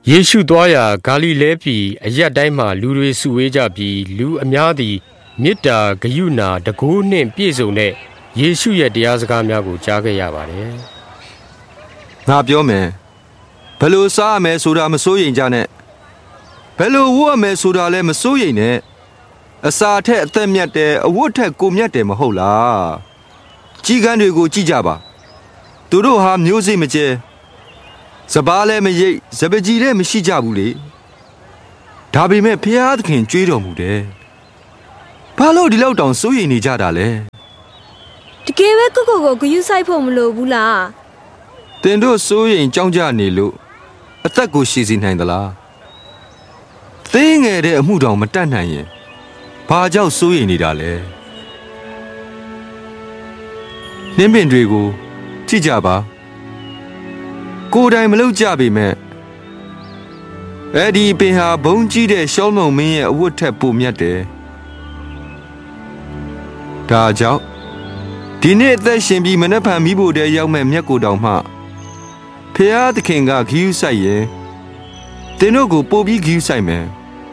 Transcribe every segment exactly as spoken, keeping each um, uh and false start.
ယေရှုသွားရာဂါလိလဲပြည်အရပ်တိုင်းမှာလူတွေစုဝေးကြပြီးလူအများသည်မေတ္တာဂရုဏာတကိုးနှင့်ပြည့်စုံတဲ့ယေရှုရဲ့တရားစကားများကိုကြားခဲ့ရပါတယ်။ငါပြောမယ်ဘယ်လိုစားရမယ်ဆိုတာမစိုးရိမ်ကြနဲ့ဘယ်လိုဝတ်ရမယ်ဆိုတာလည်းမစိုးရိမ်နဲ့အစာထက်အသက်မြတ်တယ်အဝတ်ထက်ကိုမြတ်တယ်မဟုတ်လားကြီးကန်းတွေကိုကြည့်ကြပါသူတို့ဟာမျိုးစိတ်မကျဲစပားလည်းမရိပ်စပကြီးလည်းမရှိကြဘူးလေဒါပေမဲ့ဖျားသခင်ကြွေးတော်မူတယ်ဘာလို့ဒီလောက်တောင်စိုးရိမ်နေကြတာလဲတကယ်ပဲကိုကိုကိုဂယုဆိုင်ဖို့မလိုဘူးလားတင်တို့စိုးရိမ်ကြောင်းကြနေလို့အသက်ကိုရှည်စီနိုင်သလားသိငယ်တဲ့အမှုတောင်မတတ်နိုင်ရင်ဘာကြောင့်စိုးရိမ်နေတာလဲနှင်းပင်တွေကိုကြည့်ကြပါကိုယ်တိုင်မလုပ်ကြပေမဲ့အဲ့ဒီပင်ဟာဘုံကြီးတဲ့ရှောင်းမုံမင်းရဲ့အဝတ်ထက်ပိုမြတ်တယ်ဒါကြောင့်ဒီနေ့အသက်ရှင်ပြီးမနှက်ဖန်မိဖို့တည်းရောက်မဲ့မြတ်ကိုတောင်မှဖျားသခင်ကဂရုစိုက်ရင်တင်တို့ကိုပို့ပြီးဂရုစိုက်မယ်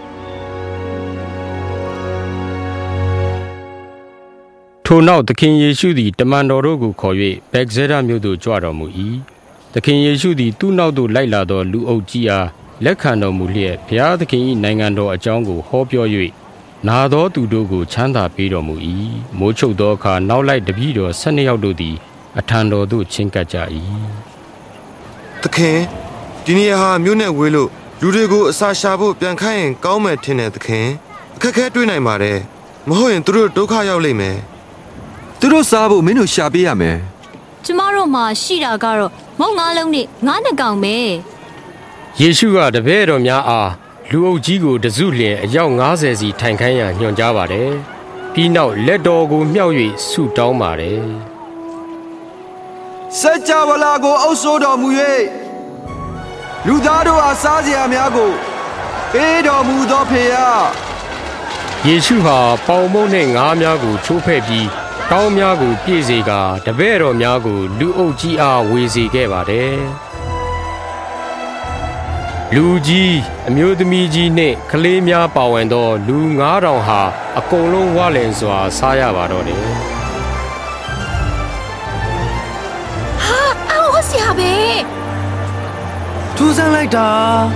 ထိုနောက်သခင်ယေရှုသည်တမန်တော်တို့ကိုခေါ်၍ဗက်ဇဲဒမြို့သို့ကြွတော်မူ၏သခင်ယေရှုသည်သူ့နောက်သို့လိုက်လာသောလူအုပ်ကြီးအားလက်ခံတော်မူလျက်ဘုရားသခင်၏နိုင်ငံတော်အကြောင်းကိုဟောပြော၍နာသောသူတို့ကိုချမ်းသာပေးတော်မူ၏မိုးချုပ်သောအခါနောက်လိုက်တပည့်တော်ဆယ်နှစ်ယောက်တို့သည်အထံတော်သို့ချဉ်ကပ်ကြ၏သခင်ဒီနေ့ဟာမြို့နဲ့ဝေးလို့လူတွေကိုအစာရှာဖို့ပြန်ခိုင်းရင်ကောင်းမယ်ထင်တယ်သခင်အခက်ခဲတွေ့နိုင်ပါတယ်မဟုတ်ရင်သူတို့ဒုက္ခရောက်လိမ့်မယ်သူတို့စားဖို့မင်းတို့ရှာပေးရမယ်ကျမတို့မှာရှိတာကတော့မုံငါးလုံးနဲ့ငါးနှစ်ကောင်ပဲယေရှုကတပည့်တော်များအားလူအုပ်ကြီးကိုတစုလျင်အယောက်၅၀စီထိုင်ခိုင်းရန်ညွှန်ကြားပါတယ်ပြီးနောက်လက်တော်ကိုမြှောက်၍ဆုတောင်းပါတယ်စัจ java လာကိုအုပ်ဆိုးတော်မူ၍လူသားတို့အားစားစရာများကိုပေးတော်မူသောဖေယယေရှုဟာပေါင်မုန့်နှင့်ငါးများကိုချိုးဖဲ့ပြီးကောင်းများကိုပြည့်စေကာတပည့်တော်များကိုလူအုပ်ကြီးအားဝေစေခဲ့ပါတယ်လူကြီးအမျိုးသမီးကြီးနှင့်ကလေးများပါဝင်သောလူငါးထောင်ဟာအကုန်လုံးဝလင်စွာစားရပါတော့တယ်ဟာအော်ဆရာပဲထူးဆန်းလိုက်တာ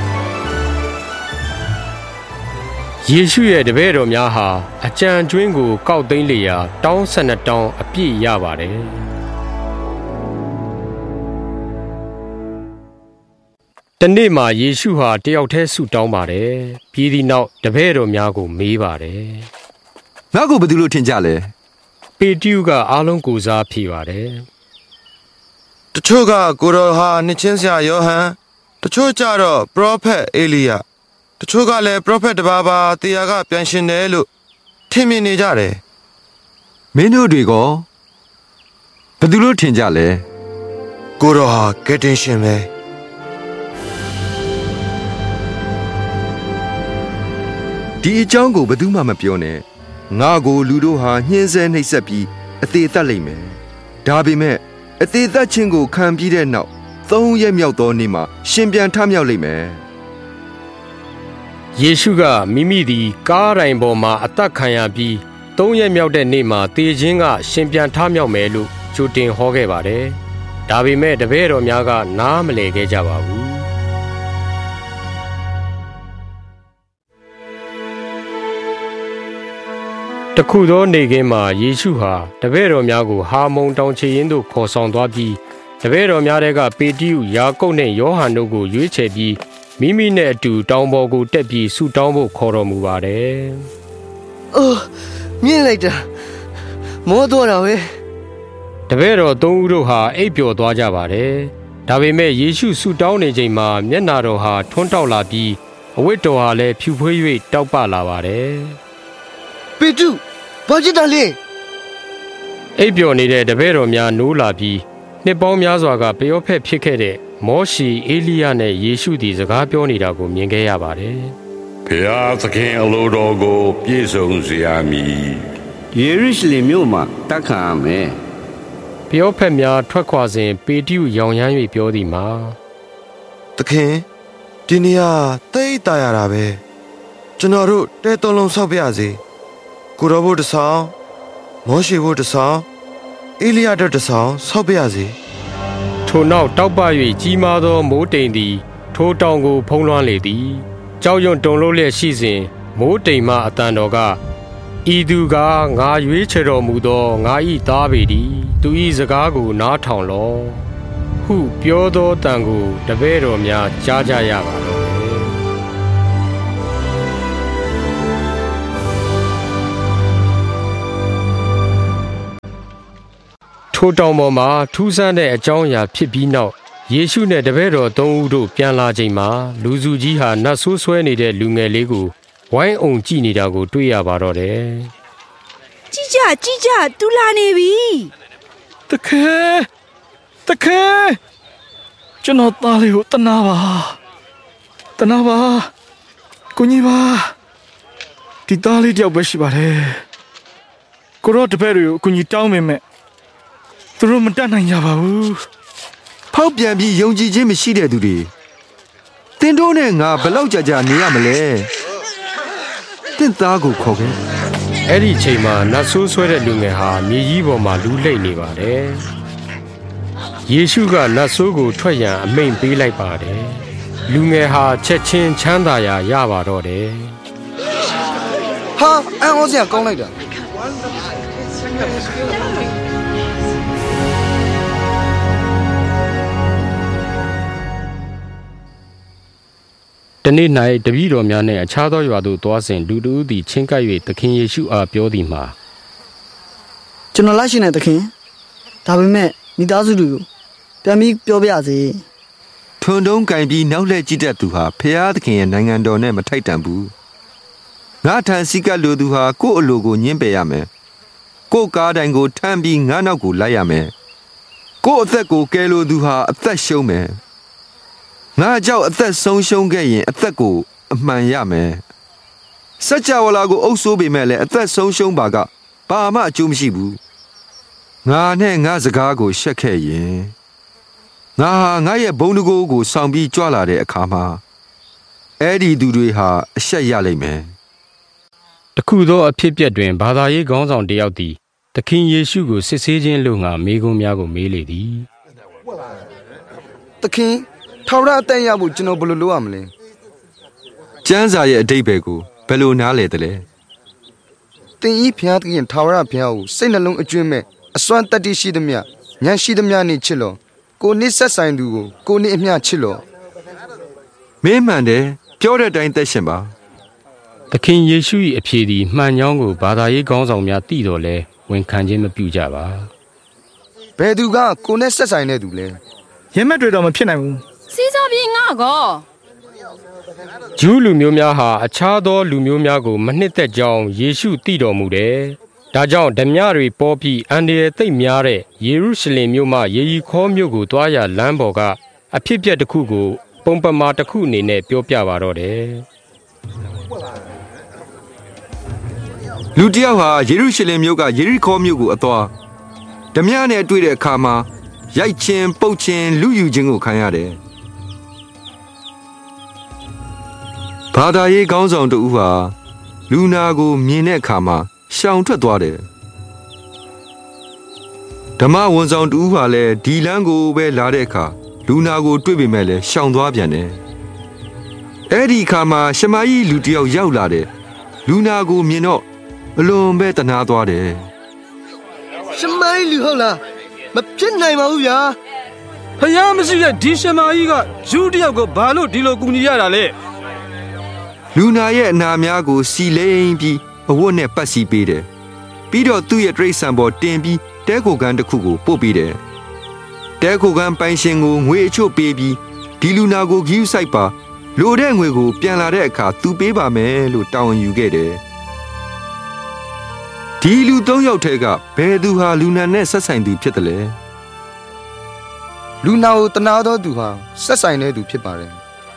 ယေရှုရဲ့တပည့်တော်များဟာအကြံကျွင်းကိုကောက်သိမ်းလျာတောင်းဆယ်နှစ်တောင်းအပြည့်ရပါတယ်တနေ့မှာယေရှုဟာတယောက်တည်းဆုတောင်းပါတယ်ပြီးသည့်နောက်တပည့်တော်များကိုမေးပါတယ်ငါ့ကိုဘယ်သူလို့ထင်ကြလဲပေတရုကအားလုံးကိုစားဖြေပါတယ်တချို့ကကိုတော်ဟာနှစ်ချင်းဆရာယောဟန်တချို့ကြတော့ပရောဖက်အေလိယတချို့ကလည်းပရောဖက်တစ်ပါးပါတရားကပြန်ရှင်တယ်လို့ထင်မြင်နေကြတယ်မင်းတို့တွေကဘယ်သူလို့ထင်ကြလဲကိုတော်ဟာကယ်တင်ရှင်ပဲဒီအကြောင်းကိုဘယ်သူမှမပြောနဲ့ငါကိုလူတို့ဟာညှင်းဆဲနှိပ်စက်ပြီးအသေးသက်လိမ့်မယ်ဒါပေမဲ့အသေးသက်ခြင်းကိုခံပြီးတဲ့နောက်သုံးရက်မြောက်သောနေ့မှာရှင်ပြန်ထမြောက်လိမ့်မယ်ယေရှုကမိမိသည်ကားတိုင်ပေါ်မှာအသက်ခံရပြီးသုံးရက်မြောက်တဲ့နေ့မှာတေခြင်းကရှင်ပြန်ထမြောက်မယ်လို့ကြိုတင်ဟောခဲ့ပါတယ်ဒါပေမဲ့တပည့်တော်များကနားမလည်ခဲ့ကြပါဘူးတခုသောနေခင်းမှာယေရှုဟာတပည့်တော်များကိုဟာမုန်တောင်ခြေရင်းသို့ခေါ်ဆောင်သွားပြီးတပည့်တော်များတဲကပေတရုယာကုပ်နှင့်ယောဟန်တို့ကိုရွေးချယ်ပြီးမိမိနဲ့အတူတောင်ပေါ်ကိုတက်ပြီးဆုတောင်းဖို့ခေါ်တော်မူပါတယ်။အိုးမြင်လိုက်တာမောတော့တာပဲတပည့်တော်သုံးဦးတို့ဟာအိပ်ပျော်သွားကြပါတယ်ဒါပေမဲ့ယေရှုဆုတောင်းနေချိန်မှာမျက်နာတော်ဟာထွန်းတောက်လာပြီးအဝတ်တော်ဟာလည်းဖြူဖွေး၍တောက်ပလာပါတယ်ပေတုဘာဖြစ်တာလဲအိပ်ပျော်နေတဲ့တပည့်တော်များနိုးလာပြီးနှစ်ပေါင်းများစွာကပျောဖက်ဖြစ်ခဲ့တဲ့မောရှေအေလိယနဲ့ယေရှုသည်စကားပြောနေတာကိုမြင်ခဲ့ရပါတယ်။ဘုရားသခင်အလိုတော်ကိုပြည့်စုံစေရမည်။ယေရုရှလင်မြို့မှာတက်ခံရမယ်။ပျောဖက်များထွက်ခွာစဉ်ပေတရုရောင်ရမ်း၍ပြောသည်မှာသခင်ဒီနေရာတိတ်တာရတာပဲကျွန်တော်တို့တဲတုံးလုံးဆောက်ပြရစီကိုရောဘုတ်တဆောင်မောရှိဘုတ်တဆောင်အေလိယတ်တဆောင်ဆောက်ပြရစီထိုနောက်တောက်ပ၍ကြီးမားသောမိုးတိမ်သည်ထိုတောင်ကိုဖုံးလွှမ်းလေသည်ကြောက်ရွံ့တုန်လှုပ်လျက်ရှိစဉ်မိုးတိမ်မှအတန်တော်ကဤသူကငါရွေးချယ်တော်မူသောငါ၏သားပေသည်သူ၏စကားကိုနားထောင်လော့ဟုပြောသောတန်ကိုတပည့်တော်များကြားကြရပါတော့တယ်ထိုတောင်ပေါ်မှာထူးဆန်းတဲ့အကြောင်းအရာဖြစ်ပြီးနောက်ယေရှုနဲ့တပည့်တော်သုံးဦးတို့ပြန်လာချိန်မှာလူစုကြီးဟာနတ်ဆိုးဆွဲနေတဲ့လူငယ်လေးကိုဝိုင်းအောင်ကြည့်နေတာကိုတွေ့ရပါတော့တယ်ကြည့်ကြကြည့်ကြတူလာနေပြီတခဲတခဲကျွန်တော်သားလေးကိုတနာပါတနာပါကိုကြီးပါဒီသားလေးတယောက်ပဲရှိပါတယ်ကိုရောတပည့်တွေကိုအကူကြီးတောင်းမိမဲ့သူတို့မတတ်နိုင်ကြပါဘူးဖောက်ပြန်ပြီးယုံကြည်ခြင်းမရှိတဲ့သူတွေတင်တို့နဲ့ငါဘယ်လောက်ကြာကြာနေရမလဲတင့်သားကိုခေါ်ခဲ့အဲ့ဒီချိန်မှာနတ်ဆိုးဆွဲတဲ့လူငယ်ဟာမြေကြီးပေါ်မှာလူလိမ့်နေပါတယ်ယေရှုကနတ်ဆိုးကိုထွက်ရန်အမိန့်ပေးလိုက်ပါတယ်လူငယ်ဟာချက်ချင်းချမ်းသာရာရပါတော့တယ်ဟာအန်ဟောစရာကောင်းလိုက်တာတနေ့၌တပည့်တော်များနှင့်အခြားသောရွာသို့သွားစဉ်လူတို့သည်ချင်းကပ်၍သခင်ယေရှုအားပြောသည်မှာကျွန်တော်လိုက်ရှင်တဲ့သခင်ဒါပေမဲ့မိသားစုတွေကိုပြန်ပြီးပြောပြစေထွန်းတုံးကင်ပြီးနောက်လှည့်ကြည့်တတ်သူဟာဖျားသခင်ရဲ့နိုင်ငံတော်နဲ့မထိုက်တန်ဘူးငါထံစီကပ်လိုသူဟာကိုယ့်အလိုကိုညှင်းပယ်ရမယ်ကိုယ့်ကားတိုင်ကိုထမ်းပြီးငါနောက်ကိုလိုက်ရမယ်ကိုယ့်အသက်ကိုကယ်လိုသူဟာအသက်ရှုံးမယ်ငါကြောက်အသက်ဆုံးရှုံးခဲ့ရင်အသက်ကိုအမှန်ရမယ်စัจ java လာကိုအုပ်ဆိုးပေမဲ့လည်းအသက်ဆုံးရှုံးပါကဘာမှအကျိုးမရှိဘူးငါနဲ့ငါစကားကိုရှက်ခဲ့ရင်ငါဟာငါရဲ့ဘုံတကိုးကိုဆောင်ပြီးကြွလာတဲ့အခါမှာအဲ့ဒီသူတွေဟာအရှက်ရလိမ့်မယ်တခုသောအဖြစ်အပျက်တွင်ဘာသာရေးခေါင်းဆောင်တယောက်သည်သခင်ယေရှုကိုစစ်ဆေးခြင်းလို့ငါမေးခွန်းများကိုမေးလေသည်သခင်ထောက်ရအတန်ရဖို့ကျွန်တော်ဘယ်လိုလုပ်ရမလဲကျမ်းစာရဲ့အဓိပ္ပာယ်ကိုဘယ်လိုနားလည်သလဲသင်ဤဖျားသခင်ထောက်ရဖျားကိုစိတ်နှလုံးအကျွမ်းမဲ့အစွမ်းတတ္တိရှိသမျှဉာဏ်ရှိသမျှနဲ့ချစ်လို့ကိုနစ်ဆက်ဆိုင်သူကိုကိုနစ်အမျှချစ်လို့မင်းမှန်တယ်ပြောတဲ့အတိုင်းသက်ရှင်ပါသခင်ယေရှု၏အဖြေသည်မှန်ကြောင်းကိုဘာသာရေးခေါင်းဆောင်များသိတော်လဲဝန်ခံခြင်းမပြုကြပါဘယ်သူကကိုနဲ့ဆက်ဆိုင်တဲ့သူလဲရမက်တွေတော့မဖြစ်နိုင်ဘူးစီးစားပြေးငါကောဂျူးလူမျိုးများဟာအခြားသောလူမျိုးများကိုမနှစ်သက်ကြောင်းယေရှုသိတော်မူတယ်။ဒါကြောင့်ဓမြတွေပေါ်ပြီးအန်ဒီရဲ့သိပ်များတဲ့ယေရုရှလင်မြို့မှယေရီခေါမြို့ကိုတွားရလမ်းပေါ်ကအဖြစ်ပြက်တစ်ခုကိုပုံပမာတစ်ခုအနေနဲ့ပြောပြပါတော့တယ်။လူတယောက်ဟာယေရုရှလင်မြို့ကယေရီခေါမြို့ကိုအသွားဓမြနဲ့တွေ့တဲ့အခါမှာရိုက်ချင်းပုတ်ချင်းလူယူခြင်းကိုခံရတယ်။ဘာသာရေးခေါင်းဆောင်တူဟာလူနာကိုမြင်တဲ့အခါမှာရှောင်ထွက်သွားတယ်။ဓမ္မဝန်ဆောင်တူဟာလည်းဒီလမ်းကိုပဲလာတဲ့အခါလူနာကိုတွေ့ပေမဲ့လည်းရှောင်သွားပြန်တယ်။အဲ့ဒီအခါမှာရှမာကြီးလူတယောက်ရောက်လာတယ်။လူနာကိုမြင်တော့အလွန်ပဲတနာသွားတယ်။ရှမာကြီးလူဟုတ်လားမဖြစ်နိုင်ပါဘူးဗျာဖယားမရှိတဲ့ဒီရှမာကြီးကယူတယောက်ကိုဘာလို့ဒီလိုကူညီရတာလဲလူနာရဲ့အနာများကိုစီလိမ့်ပြီးအဝတ်နဲ့ပတ်စီပေးတယ်ပြီးတော့သူ့ရဲ့တရိတ်ဆန်ပေါ်တင်ပြီးတဲခိုကန်တစ်ခုကိုပို့ပေးတယ်တဲခိုကန်ပိုင်ရှင်ကိုငွေအချို့ပေးပြီးဒီလူနာကိုဂီးဆိုင်ပါလိုတဲ့ငွေကိုပြန်လာတဲ့အခါသူပေးပါမယ်လို့တောင်းယူခဲ့တယ်ဒီလူသုံးယောက်ထဲကဘယ်သူဟာလူနာနဲ့ဆက်ဆိုင်သူဖြစ်တယ်လဲလူနာကိုတနာတော်သူဟာဆက်ဆိုင်တဲ့သူဖြစ်ပါတယ်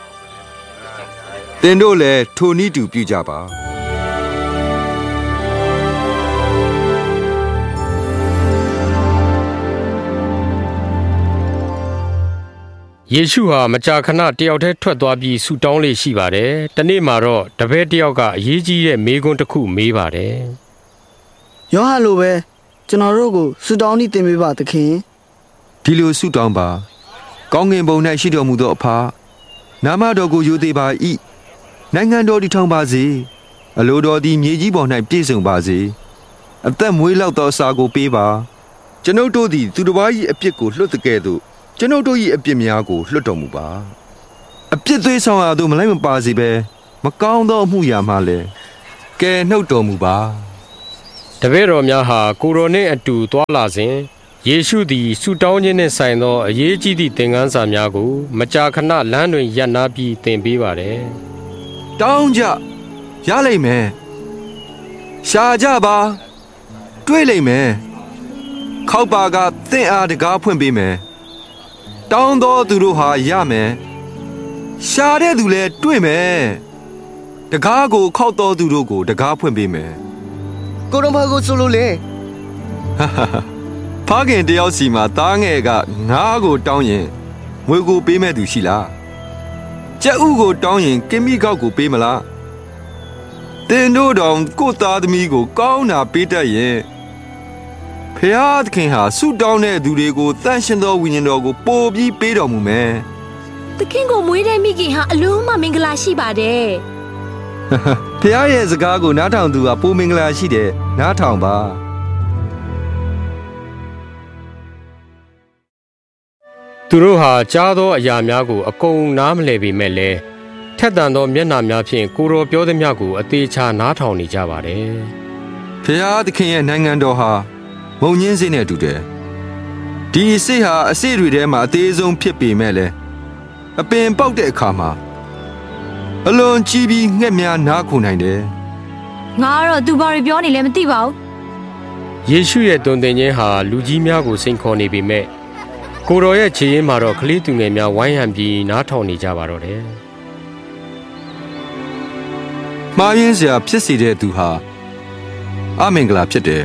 သင်တို့လည်းထိုနည်းတူပြုကြပါယေရှုဟာမကြာခဏတယောက်တည်းထွက်သွားပြီးဆူတောင်းလေးရှိပါတယ်။တနေ့မှာတော့တပည့်တယောက်ကအရေးကြီးတဲ့မေးခွန်းတစ်ခုမေးပါတယ်။ယောဟန်လိုပဲကျွန်တော်တို့ကိုဆူတောင်းနေတင်ပေးပါသခင်။ဒီလိုဆူတောင်းပါ။ကောင်းငင်ဘုံ၌ရှိတော်မူသောအဖနာမတော်ကိုယိုသေးပါ၏။နိုင်ငံတော်တည်ထောင်ပါစေ။အလိုတော်သည်မြေကြီးပေါ်၌ပြည့်စုံပါစေ။အသက်မွေးလောက်သောအစာကိုပေးပါ။ကျွန်ုပ်တို့သည်သူတစ်ပါး၏အပြစ်ကိုလွှတ်တဲ့ကဲ့သို့ကျွန်ုပ်တို့၏အပြစ်များကိုလွှတ်တော်မူပါအပြစ်သွေးဆောင်ရာသို့မလိုက်မပါစေဘဲမကောင်းသောအမှုရာမှလည်းကယ်နှုတ်တော်မူပါတပည့်တော်များဟာကိုရိုနဲ့အတူသွားလာစဉ်ယေရှုသည်ဆူတောင်းခြင်းနှင့်ဆိုင်သောအရေးကြီးသည့်သင်ခန်းစာများကိုမကြာခဏလမ်းတွင်ရပ်နားပြီးသင်ပေးပါတယ်တောင်းကြရလိမ့်မယ်ရှာကြပါတွေ့လိမ့်မယ်ခောက်ပါကသင်အားတကားဖွင့်ပေးမယ်တောင်းသောသူတို့ဟာရမယ်ရှာတဲ့သူလည်းတွေ့မယ်တကားကိုခောက်သောသူတို့ကိုတကားဖွင့်ပေးမယ်ကိုတော်ဘာကိုဆိုလို့လဲဖခင်တယောက်စီမှာသားငယ်ကငါးကိုတောင်းရင်ငွေကိုပေးမဲ့သူရှိလားကြက်ဥကိုတောင်းရင်ကင်မီကောက်ကိုပေးမလားတင်တို့တောင်ကိုသားသမီးကိုကောင်းတာပေးတတ်ရင်ဖခင်ဟာဆုတောင်းတဲ့သူတွေကိုတန်ရှင်သောဝိညာဉ်တော်ကိုပို့ပြီးပေးတော်မူမယ်။သခင်ကိုမွေးတဲ့မိခင်ဟာအလုံးမမင်္ဂလာရှိပါတယ်။ဖခင်ရဲ့စကားကိုနားထောင်သူကပိုမင်္ဂလာရှိတယ်နားထောင်ပါ။သူတို့ဟာကြားသောအရာများကိုအကုန်နားမလည်ပေမဲ့လည်းထက်သန်သောမျက်နှာများဖြင့်ကိုတော်ပြောသည်များကိုအသေးချာနားထောင်နေကြပါတယ်။ဖခင်ရဲ့နိုင်ငံတော်ဟာမုံညင်းစိတ်နဲ့တူတယ်ဒီစိတ်ဟာအစိတ်တွေထဲမှာအသေးဆုံးဖြစ်ပေမဲ့လည်းအပင်ပေါက်တဲ့အခါမှာအလွန်ကြီးပြီးငှက်များနားခုန်နိုင်တယ်ငါကတော့သူဘာတွေပြောနေလဲမသိပါဘူးယေရှုရဲ့တုန်တင်ခြင်းဟာလူကြီးများကိုစိန်ခေါ်နေပေမဲ့ကိုတော်ရဲ့ခြေရင်းမှာတော့ကလေးသူငယ်များဝိုင်းဟန်ပြီးနားထောင်နေကြပါတော့တယ်မှားယွင်းစရာဖြစ်စေတဲ့သူဟာအမင်္ဂလာဖြစ်တယ်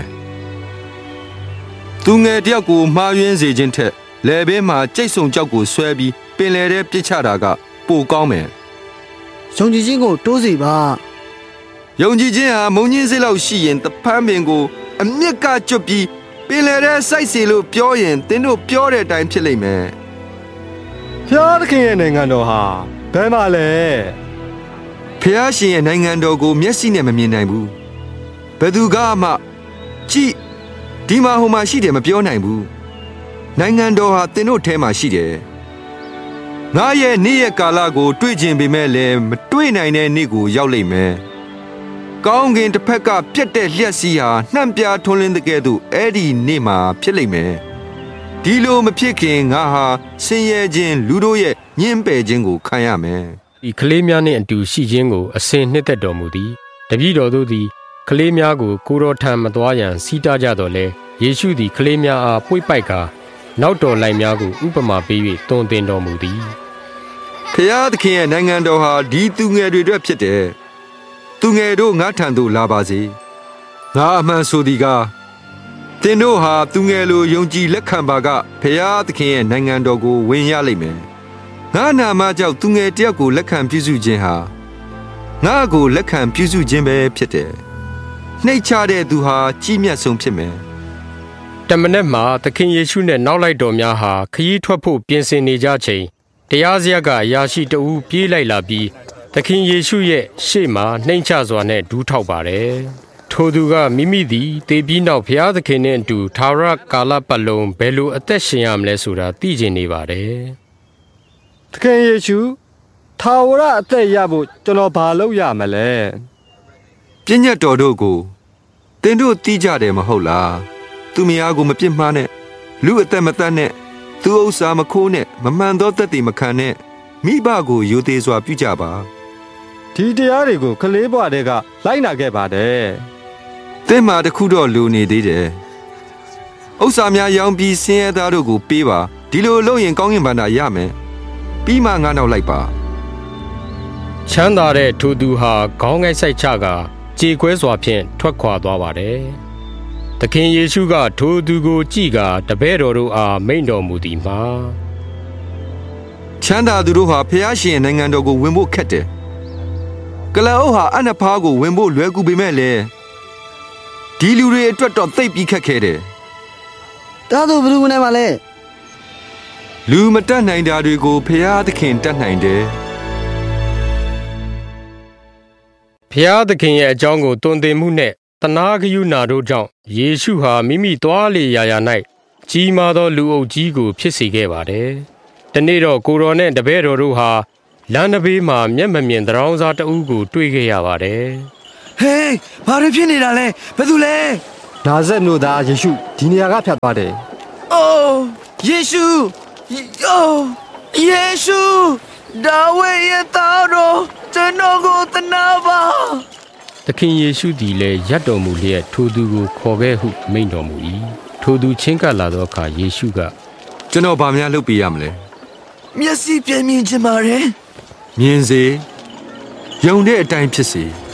သူငယ်တယောက်ကိုမှားယွင်းစေခြင်းထက်လယ်ဘေးမှာကြိတ်ဆုံကြောက်ကိုဆွဲပြီးပင်လယ်ထဲပစ်ချတာကပိုကောင်းမယ်ယုံကြည်ခြင်းကိုတိုးစေပါယုံကြည်ခြင်းဟာမုံညင်းစိတ်လောက်ရှိရင်တဖန်းပင်ကိုအမြင့်ကကျွတ်ပြီးပင်လယ်ထဲစိုက်စီလို့ပြောရင်သင်တို့ပြောတဲ့အတိုင်းဖြစ်လိမ့်မယ်ဖျားသခင်ရဲ့နိုင်ငံတော်ဟာဘယ်မှာလဲဖျားရှင်ရဲ့နိုင်ငံတော်ကိုမျက်စိနဲ့မမြင်နိုင်ဘူးဘယ်သူကမှကြည့်ဒီမှာဟိုမှာရှိတယ်မပြောနိုင်ဘူးနိုင်ငံတော်ဟာသင်တို့ထဲမှာရှိတယ်ငါရဲ့နေ့ရက်ကာလကိုတွေ့ကျင်ပေမဲ့လည်းမတွေ့နိုင်တဲ့နေ့ကိုရောက်လိမ့်မယ်ကောင်းကင်တစ်ဖက်ကပြက်တဲ့လျှက်စီးဟာနှံ့ပြားထွန်းလင်းတဲ့ကဲ့သို့အဲ့ဒီနေ့မှာဖြစ်လိမ့်မယ်ဒီလိုမဖြစ်ခင်ငါဟာဆင်းရဲခြင်းလူတို့ရဲ့ညှင်းပယ်ခြင်းကိုခံရမယ်ဒီကလေးများနှင့်အတူရှိခြင်းကိုအစဉ်နှစ်သက်တော်မူသည်တပည့်တော်တို့သည်ကလေးများကိုကိုတော်ထံမသွားရန်စီးတားကြတော်လဲယေရှုသည်ကလေးများအားပွေ့ပိုက်ကာနောက်တော်လိုက်များကိုဥပမာပေး၍တွင်တင်တော်မူသည်ဖျားသခင်ရဲ့နိုင်ငံတော်ဟာဒီသူငယ်တွေအတွက်ဖြစ်တယ်သူငယ်တို့ငါထံသို့လာပါစေငါအမှန်ဆိုသည်ကားသင်တို့ဟာသူငယ်လိုယုံကြည်လက်ခံပါကဖျားသခင်ရဲ့နိုင်ငံတော်ကိုဝင်ရလိမ့်မယ်ငါနာမကြောင့်သူငယ်တယောက်ကိုလက်ခံပြုစုခြင်းဟာငါကိုလက်ခံပြုစုခြင်းပဲဖြစ်တယ်နှိတ်ချတဲ့သူဟာကြီးမြတ်ဆုံးဖြစ်မယ်တမန်မှာသခင်ယေရှုနဲ့နောက်လိုက်တော်များဟာခရီးထွက်ဖို့ပြင်ဆင်နေကြချိန်တရားစရပ်ကအရာရှိတဦးပြေးလိုက်လာပြီးသခင်ယေရှုရဲ့ရှေ့မှာနှိမ်ချစွာနဲ့ဒူးထောက်ပါတယ်ထိုသူကမိမိသည်တေပြီးနောက်ဘုရားသခင်နဲ့အတူသာရကာလပတ်လုံးဘယ်လိုအသက်ရှင်ရမလဲဆိုတာသိကျင်နေပါတယ်သခင်ယေရှုသာဝရအသက်ရဖို့ကျွန်တော်ဘာလုပ်ရမလဲပညတ်တော်တို့ကိုသင်တို့သိကြတယ်မဟုတ်လားသူမယားကိုမပြစ်မှားနဲ့လူအသက်မတတ်နဲ့သူဥစ္စာမခိုးနဲ့မမှန်သောသက်သေမခံနဲ့မိဘကိုယိုသေးစွာပြုကြပါဒီတရားတွေကိုကလေးဘွားတွေကလိုက်နာခဲ့ပါတယ်သင်မှာတခုတော့လူနေသေးတယ်ဥစ္စာများရောင်းပြီးဆင်းရဲသားတို့ကိုပေးပါဒီလိုလုပ်ရင်ကောင်းကင်ဘဏ္ဍာရမယ်ပြီးမှငါနောက်လိုက်ပါချမ်းသာတဲ့ထိုသူဟာခေါင်းငိုက်ဆိုင်ချကကြေကွဲစွာဖြင့်ထွက်ခွာသွားပါတယ်သခင်ယေရှုကထိုသူကိုကြည့်ကာတပည့်တော်တို့အားမိန့်တော်မူသည်မှာကြချမ်းသာသူတို့ဟာဖျားရှင်နိုင်ငံတော်ကိုဝင်ဖို့ခက်တယ်ကလအုပ်ဟာအနဖားကိုဝင်ဖို့လွယ်ကူပေမဲ့လေဒီလူတွေအတွက်တော့သိပ်ပြီးခက်ခဲတယ်ဒါဆိုဘယ်သူနဲ့မှလဲလူမတတ်နိုင်တာတွေကိုဖျားသခင်တတ်နိုင်တယ်ဖျားသခင်ရဲ့အကြောင်းကိုတွင်တင်မှုနဲ့တနာဂယုဏတို့ကြောင့်ယေရှုဟာမိမိသွားလေရာရာ၌ကြီးမားသောလူအုပ်ကြီးကိုဖြစ်စေခဲ့ပါတယ်။တနေ့တော့ကိုတော်နဲ့တပည့်တော်တို့ဟာလမ်းတစ်ဘေးမှာမျက်မမြင်သရောင်းစားတအုပ်ကိုတွေ့ခဲ့ရပါတယ်။ဟေးဘာတွေဖြစ်နေတာလဲဘယ်သူလဲနာဇက်မြို့သားယေရှုဒီနေရာကဖြတ်သွားတယ်။အိုးယေရှုအိုးယေရှုဒါဝိဒ်ရဲ့သားတော်ကျွန်တော်ကိုသနာပါသခင်ယေရှုသည်လည်းရပ်တော်မူလျက်ထိုသူကိုခေါ်ခဲ့ဟုမိန့်တော်မူ၏ထိုသူချင်းကပ်လာသောအခါယေရှုကကျွန်တော်ဘာများလုပ်ပေးရမလဲမျက်စိပြမြင်ချင်ပါတယ်မြင်စေယုံတဲ့အတိုင်းဖြစ်စေ